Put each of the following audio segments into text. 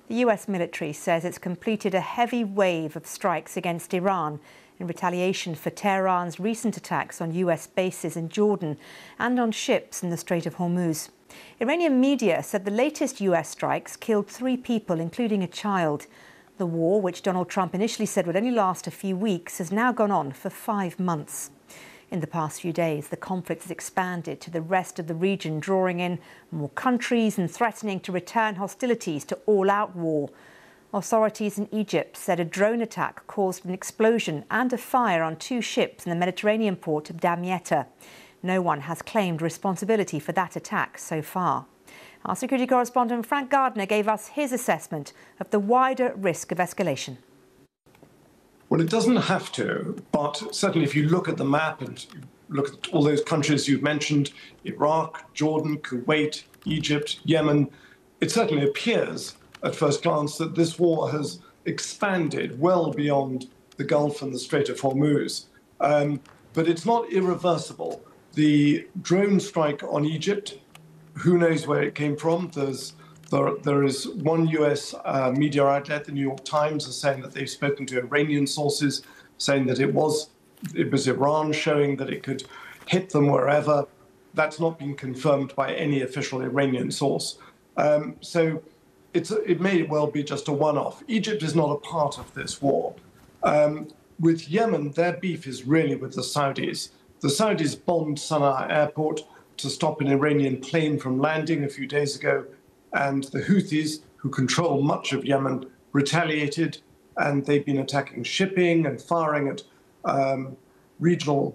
The US military says it's completed a heavy wave of strikes against Iran in retaliation for Tehran's recent attacks on US bases in Jordan and on ships in the Strait of Hormuz. Iranian media said the latest US strikes killed 3 people, including a child. The war, which Donald Trump initially said would only last a few weeks, has now gone on for 5 months. In the past few days, the conflict has expanded to the rest of the region, drawing in more countries and threatening to return hostilities to all-out war. Authorities in Egypt said a drone attack caused an explosion and a fire on 2 ships in the Mediterranean port of Damietta. No one has claimed responsibility for that attack so far. Our security correspondent Frank Gardner gave us his assessment of the wider risk of escalation. Well, it doesn't have to, but certainly if you look at the map and look at all those countries you've mentioned, Iraq, Jordan, Kuwait, Egypt, Yemen, it certainly appears at first glance that this war has expanded well beyond the Gulf and the Strait of Hormuz. But it's not irreversible. The drone strike on Egypt, who knows where it came from? There is one US media outlet, the New York Times, is saying that they've spoken to Iranian sources, saying that it was Iran, showing that it could hit them wherever. That's not been confirmed by any official Iranian source. So it may well be just a one-off. Egypt is not a part of this war. With Yemen, their beef is really with the Saudis. The Saudis bombed Sana'a airport to stop an Iranian plane from landing a few days ago. And the Houthis, who control much of Yemen, retaliated, and they've been attacking shipping and firing at regional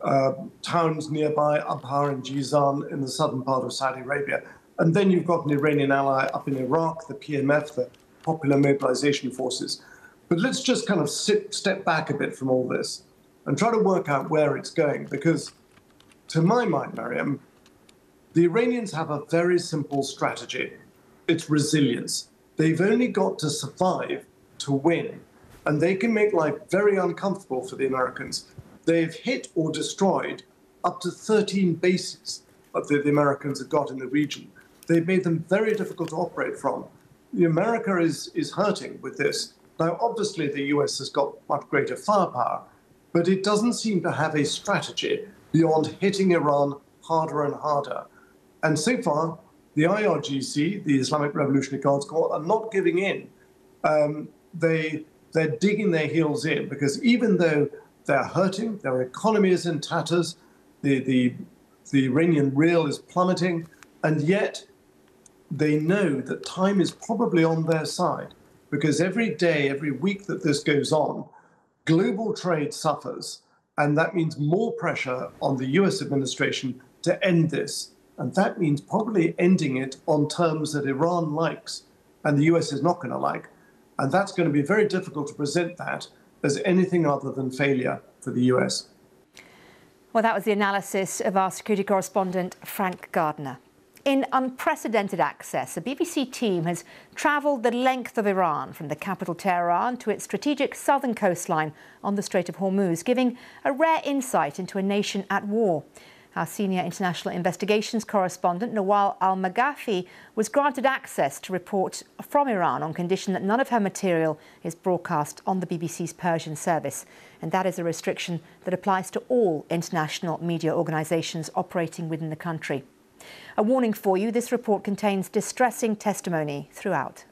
towns nearby, Abha and Jizan in the southern part of Saudi Arabia. And then you've got an Iranian ally up in Iraq, the PMF, the Popular Mobilization Forces. But let's just kind of step back a bit from all this and try to work out where it's going, because to my mind, Mariam, the Iranians have a very simple strategy. It's resilience. They've only got to survive to win, and they can make life very uncomfortable for the Americans. They've hit or destroyed up to 13 bases that the Americans have got in the region. They've made them very difficult to operate from. America is hurting with this. Now, obviously, the US has got much greater firepower, but it doesn't seem to have a strategy beyond hitting Iran harder and harder. And so far, the IRGC, the Islamic Revolutionary Guards Corps, are not giving in. They're digging their heels in, because even though they're hurting, their economy is in tatters, the Iranian rial is plummeting, and yet they know that time is probably on their side, because every day, every week that this goes on, global trade suffers, and that means more pressure on the US administration to end this. And that means probably ending it on terms that Iran likes and the US is not going to like. And that's going to be very difficult to present that as anything other than failure for the US. Well, that was the analysis of our security correspondent, Frank Gardner. In unprecedented access, a BBC team has travelled the length of Iran, from the capital Tehran to its strategic southern coastline on the Strait of Hormuz, giving a rare insight into a nation at war. Our senior international investigations correspondent, Nawal Al-Maghafi, was granted access to report from Iran on condition that none of her material is broadcast on the BBC's Persian service. And that is a restriction that applies to all international media organisations operating within the country. A warning for you, this report contains distressing testimony throughout.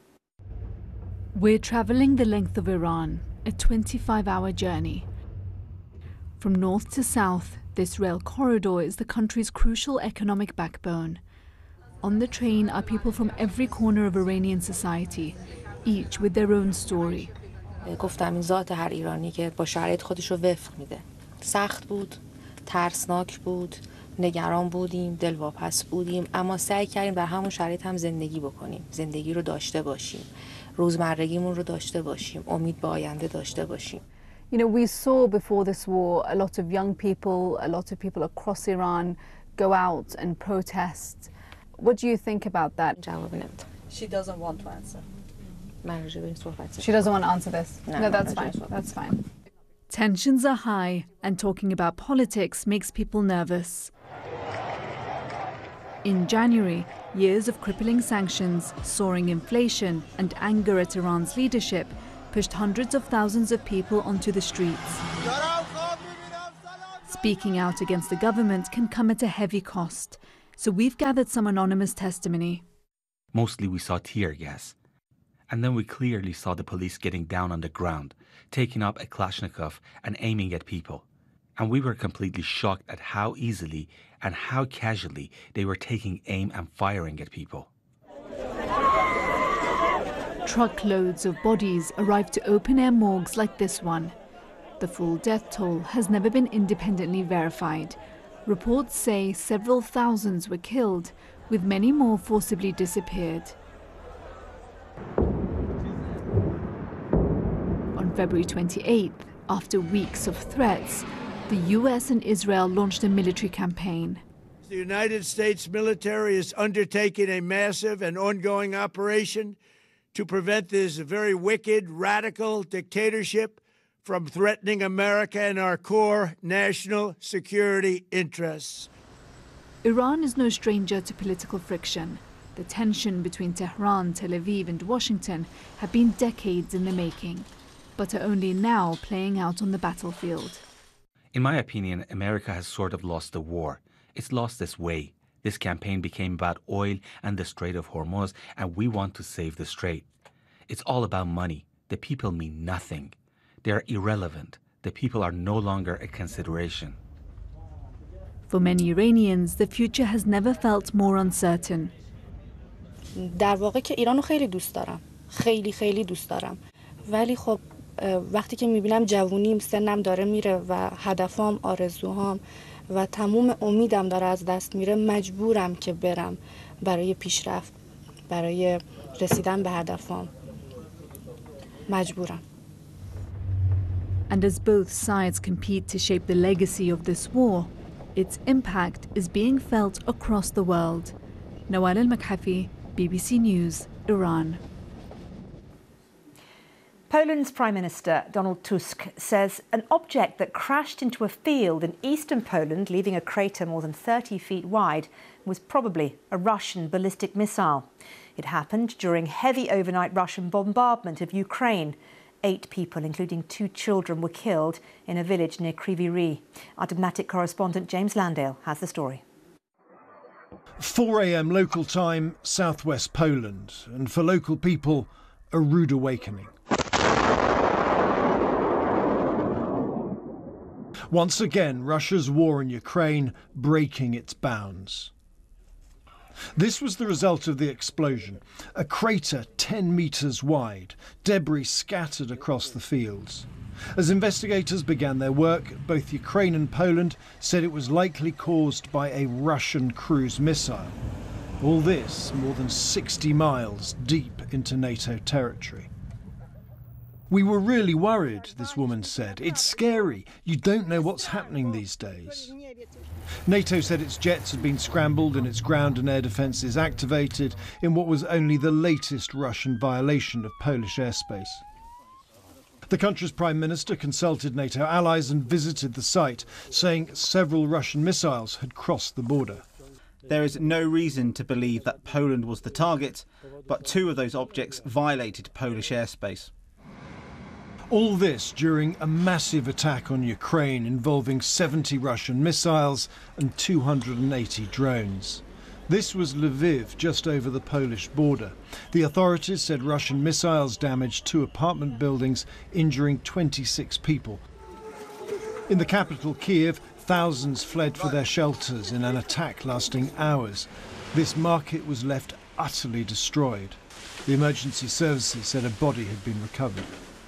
We're travelling the length of Iran, a 25-hour journey. From north to south, this rail corridor is the country's crucial economic backbone. On the train are people from every corner of Iranian society, each with their own story. گفتم این ذات هر ایرانی که با شرایط خودش رو وفق میده. سخت بود، ترسناک بود، نگران بودیم، دلواپس بودیم، اما سعی کردیم در همون شرایط هم زندگی بکنیم. زندگی رو داشته باشیم. روزمرگیمون رو داشته باشیم. امید به آینده داشته باشیم. You know, we saw before this war a lot of young people, a lot of people across Iran go out and protest. What do you think about that? She doesn't want to answer. She doesn't want to answer this? No, that's fine. That's fine. Tensions are high, and talking about politics makes people nervous. In January, years of crippling sanctions, soaring inflation, and anger at Iran's leadership pushed hundreds of thousands of people onto the streets. Speaking out against the government can come at a heavy cost, so we've gathered some anonymous testimony. Mostly we saw tear gas. And then we clearly saw the police getting down on the ground, taking up a Kalashnikov and aiming at people. And we were completely shocked at how easily and how casually they were taking aim and firing at people. Truckloads of bodies arrived to open-air morgues like this one. The full death toll has never been independently verified. Reports say several thousands were killed, with many more forcibly disappeared. On February 28th, after weeks of threats, the US and Israel launched a military campaign. The United States military is undertaking a massive and ongoing operation to prevent this very wicked, radical dictatorship from threatening America and our core national security interests. Iran is no stranger to political friction. The tension between Tehran, Tel Aviv, and Washington have been decades in the making, but are only now playing out on the battlefield. In my opinion, America has sort of lost the war. It's lost its way. This campaign became about oil and the Strait of Hormuz, and we want to save the strait. It's all about money. The people mean nothing. They are irrelevant. The people are no longer a consideration. For many Iranians, the future has never felt more uncertain. در واقع که ایرانو خیلی دوست دارم. خیلی دوست دارم. ولی خب وقتی که میبینم جوونیم سنم داره میره و هدفام، آرزوهام و تموم امیدم داره از دست میره، مجبورم که برم برای پیشرفت، برای رسیدن به هدفام. مجبورم. And as both sides compete to shape the legacy of this war, its impact is being felt across the world. Nawal Al-Makhafi, BBC News, Iran. Poland's Prime Minister Donald Tusk says an object that crashed into a field in eastern Poland, leaving a crater more than 30 feet wide, was probably a Russian ballistic missile. It happened during heavy overnight Russian bombardment of Ukraine. 8 people, including 2 children, were killed in a village near Kryvyi Rih. Our diplomatic correspondent James Landale has the story. 4 a.m. local time, southwest Poland, and for local people, a rude awakening. Once again, Russia's war in Ukraine breaking its bounds. This was the result of the explosion. A crater 10 metres wide, debris scattered across the fields. As investigators began their work, both Ukraine and Poland said it was likely caused by a Russian cruise missile. All this more than 60 miles deep into NATO territory. We were really worried, this woman said. It's scary. You don't know what's happening these days. NATO said its jets had been scrambled and its ground and air defences activated in what was only the latest Russian violation of Polish airspace. The country's Prime Minister consulted NATO allies and visited the site, saying several Russian missiles had crossed the border. There is no reason to believe that Poland was the target, but 2 of those objects violated Polish airspace. All this during a massive attack on Ukraine involving 70 Russian missiles and 280 drones. This was Lviv, just over the Polish border. The authorities said Russian missiles damaged 2 apartment buildings, injuring 26 people. In the capital, Kiev, thousands fled for their shelters in an attack lasting hours. This market was left utterly destroyed. The emergency services said a body had been recovered.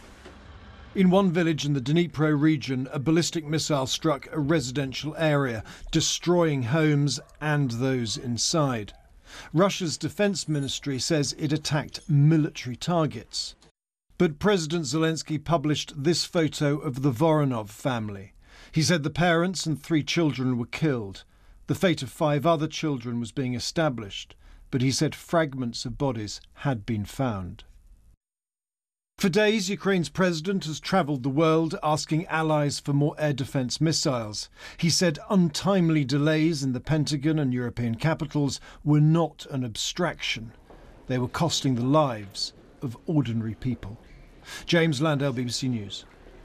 In one village in the Dnipro region, a ballistic missile struck a residential area, destroying homes and those inside. Russia's defense ministry says it attacked military targets. But President Zelensky published this photo of the Voronov family. He said the parents and 3 children were killed. The fate of 5 other children was being established, but he said fragments of bodies had been found. For days, Ukraine's president has travelled the world asking allies for more air defence missiles. He said untimely delays in the Pentagon and European capitals were not an abstraction. They were costing the lives of ordinary people. James Landell, BBC News.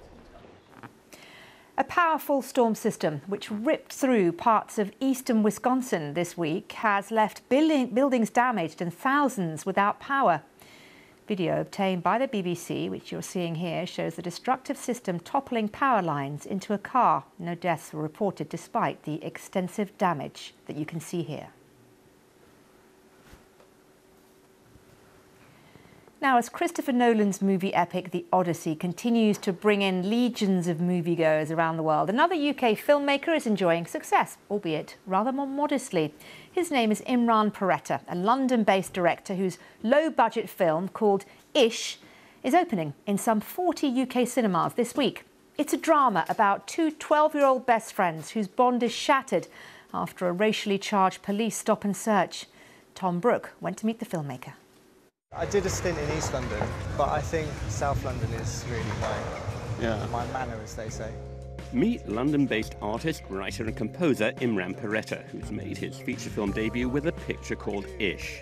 A powerful storm system which ripped through parts of eastern Wisconsin this week has left buildings damaged and thousands without power. Video obtained by the BBC, which you're seeing here, shows the destructive system toppling power lines into a car. No deaths were reported despite the extensive damage that you can see here. Now, as Christopher Nolan's movie epic The Odyssey continues to bring in legions of moviegoers around the world, another UK filmmaker is enjoying success, albeit rather more modestly. His name is Imran Peretta, a London-based director whose low-budget film called Ish is opening in some 40 UK cinemas this week. It's a drama about two 12-year-old best friends whose bond is shattered after a racially charged police stop and search. Tom Brooke went to meet the filmmaker. I did a stint in East London, but I think South London is really my manor, as they say. Meet London-based artist, writer and composer Imran Peretta, who's made his feature film debut with a picture called Ish.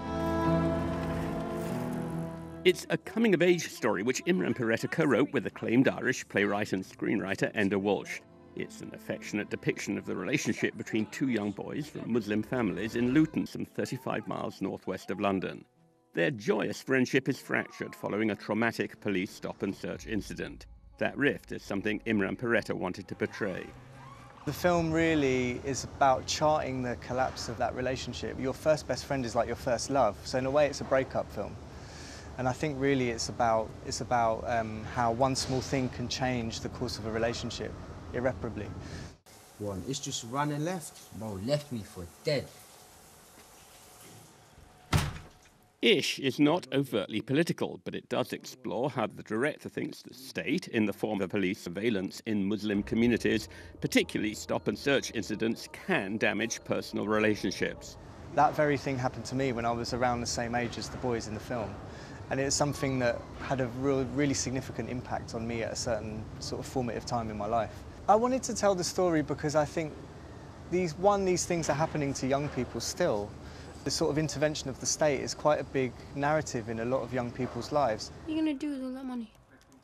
It's a coming-of-age story which Imran Peretta co-wrote with acclaimed Irish playwright and screenwriter Enda Walsh. It's an affectionate depiction of the relationship between two young boys from Muslim families in Luton, some 35 miles northwest of London. Their joyous friendship is fractured following a traumatic police stop-and-search incident. That rift is something Imran Peretta wanted to portray. The film really is about charting the collapse of that relationship. Your first best friend is like your first love, so in a way it's a breakup film. And I think really it's about how one small thing can change the course of a relationship irreparably. One, it's just run and left. Bro, left me for dead. Ish is not overtly political, but it does explore how the director thinks the state, in the form of police surveillance in Muslim communities, particularly stop-and-search incidents, can damage personal relationships. That very thing happened to me when I was around the same age as the boys in the film. And it's something that had a really significant impact on me at a certain sort of formative time in my life. I wanted to tell the story because I think these things are happening to young people still. The sort of intervention of the state is quite a big narrative in a lot of young people's lives. What are you going to do with all that money?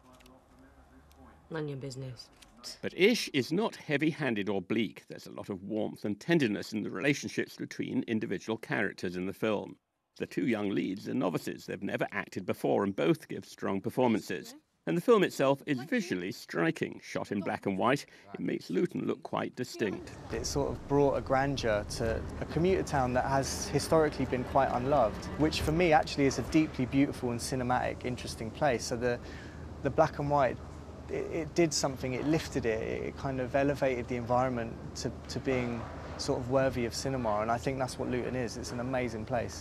None of your business. But Ish is not heavy-handed or bleak. There's a lot of warmth and tenderness in the relationships between individual characters in the film. The two young leads are novices. They've never acted before and both give strong performances. And the film itself is visually striking. Shot in black and white, it makes Luton look quite distinct. It sort of brought a grandeur to a commuter town that has historically been quite unloved, which for me actually is a deeply beautiful and cinematic, interesting place. So the black and white, it did something, it lifted it, it kind of elevated the environment to being sort of worthy of cinema, and I think that's what Luton is. It's an amazing place.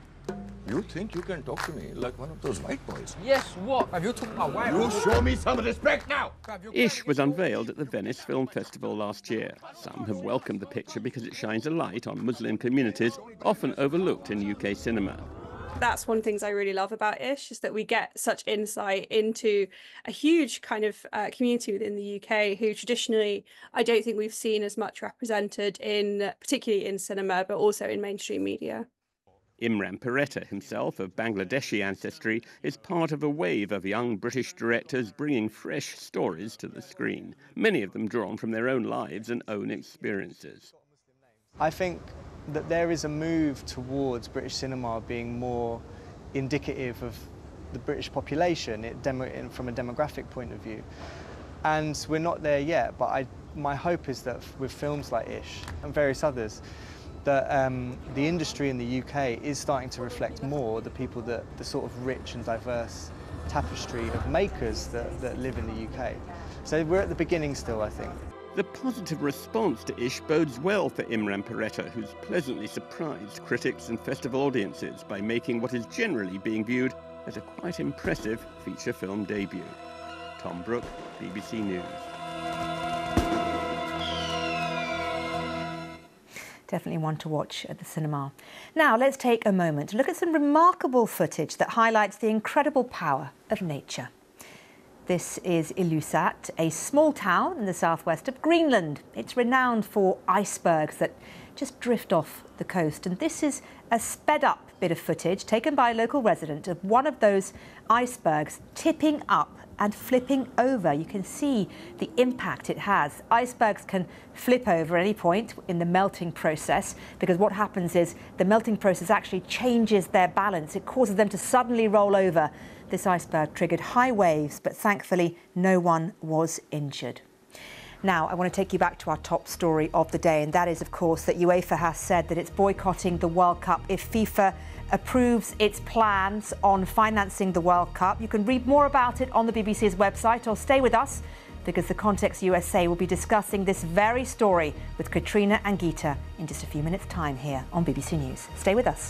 You think you can talk to me like one of those white boys? Yes, what? Have you took my wife? You show me some respect now! Ish was unveiled at the Venice Film Festival last year. Some have welcomed the picture because it shines a light on Muslim communities, often overlooked in UK cinema. That's one of the things I really love about Ish, is that we get such insight into a huge kind of community within the UK who traditionally I don't think we've seen as much represented in, particularly in cinema, but also in mainstream media. Imran Peretta, himself of Bangladeshi ancestry, is part of a wave of young British directors bringing fresh stories to the screen, many of them drawn from their own lives and own experiences. I think that there is a move towards British cinema being more indicative of the British population from a demographic point of view. And we're not there yet, but my hope is that with films like Ish and various others, that the industry in the UK is starting to reflect more the people the sort of rich and diverse tapestry of makers that live in the UK. So we're at the beginning still, I think. The positive response to Ish bodes well for Imran Peretta, who's pleasantly surprised critics and festival audiences by making what is generally being viewed as a quite impressive feature film debut. Tom Brooke, BBC News. Definitely one to watch at the cinema. Now let's take a moment to look at some remarkable footage that highlights the incredible power of nature. This is Ilulissat, a small town in the southwest of Greenland. It's renowned for icebergs that just drift off the coast. And this is a sped up bit of footage taken by a local resident of one of those icebergs tipping up and flipping over. You can see the impact it has. Icebergs can flip over at any point in the melting process, because what happens is the melting process actually changes their balance. It causes them to suddenly roll over. This iceberg triggered high waves, but thankfully no one was injured. Now, I want to take you back to our top story of the day, and that is, of course, that UEFA has said that it's boycotting the World Cup if FIFA approves its plans on financing the World Cup. You can read more about it on the BBC's website, or stay with us, because the Context USA will be discussing this very story with Katrina and Geeta in just a few minutes' time here on BBC News. Stay with us.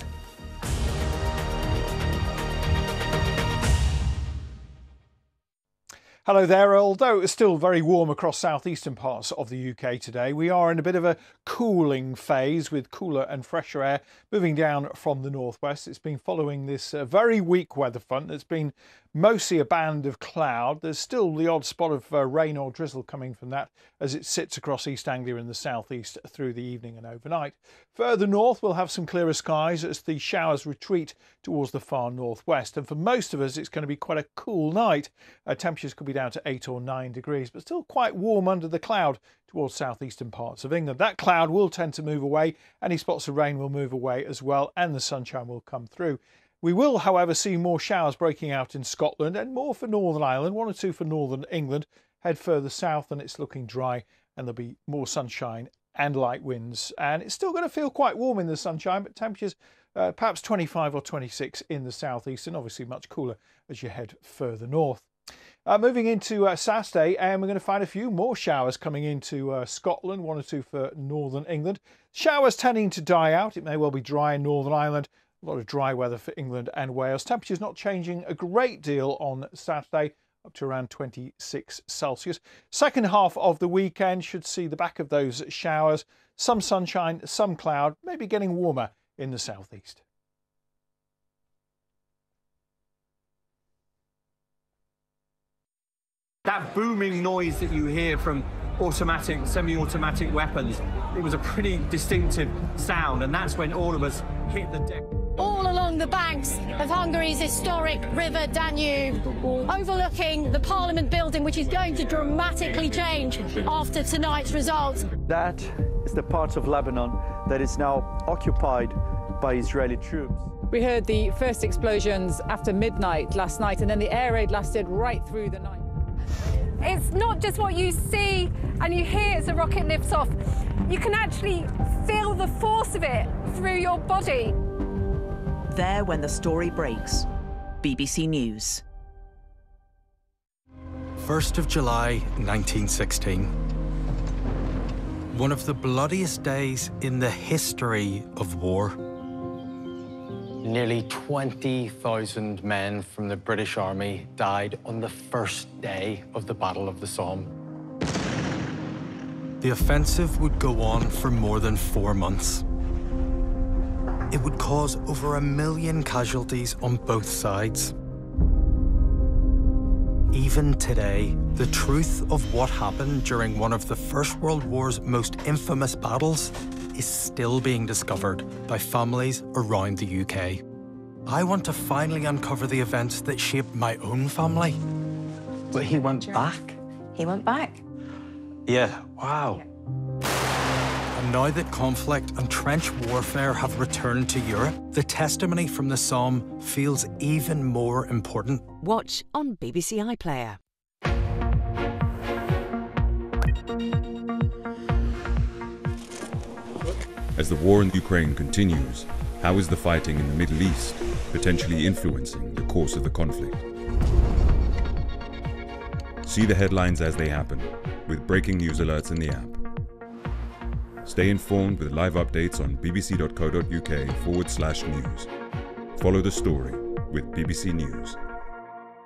Hello there. Although it's still very warm across southeastern parts of the UK today, we are in a bit of a cooling phase with cooler and fresher air moving down from the northwest. It's been following this very weak weather front that's been mostly a band of cloud. There's still the odd spot of rain or drizzle coming from that as it sits across East Anglia in the southeast through the evening and overnight. Further north, we'll have some clearer skies as the showers retreat towards the far northwest. And for most of us, it's going to be quite a cool night. Temperatures could be down to 8 or 9 degrees, but still quite warm under the cloud towards southeastern parts of England. That cloud will tend to move away. Any spots of rain will move away as well, and the sunshine will come through. We will, however, see more showers breaking out in Scotland and more for Northern Ireland, 1 or 2 for Northern England. Head further south and it's looking dry, and there'll be more sunshine and light winds. And it's still going to feel quite warm in the sunshine, but temperatures perhaps 25 or 26 in the southeast, and obviously much cooler as you head further north. Moving into Saturday, and we're going to find a few more showers coming into Scotland, 1 or 2 for Northern England. Showers tending to die out. It may well be dry in Northern Ireland. A lot of dry weather for England and Wales. Temperatures not changing a great deal on Saturday, up to around 26 Celsius. Second half of the weekend should see the back of those showers. Some sunshine, some cloud, maybe getting warmer in the southeast. That booming noise that you hear from automatic, semi-automatic weapons, it was a pretty distinctive sound, and that's when all of us hit the deck. All along the banks of Hungary's historic river Danube, overlooking the Parliament building, which is going to dramatically change after tonight's results. That is the part of Lebanon that is now occupied by Israeli troops. We heard the first explosions after midnight last night, and then the air raid lasted right through the night. It's not just what you see and you hear as the rocket lifts off. You can actually feel the force of it through your body. There when the story breaks. BBC News. 1st of July, 1916. One of the bloodiest days in the history of war. Nearly 20,000 men from the British Army died on the first day of the Battle of the Somme. The offensive would go on for more than 4 months. It would cause over 1 million casualties on both sides. Even today, the truth of what happened during one of the First World War's most infamous battles is still being discovered by families around the UK. I want to finally uncover the events that shaped my own family. But he went back? He went back. Yeah, wow. And now that conflict and trench warfare have returned to Europe, the testimony from the Somme feels even more important. Watch on BBC iPlayer. As the war in Ukraine continues, how is the fighting in the Middle East potentially influencing the course of the conflict? See the headlines as they happen, with breaking news alerts in the app. Stay informed with live updates on bbc.co.uk/news. Follow the story with BBC News.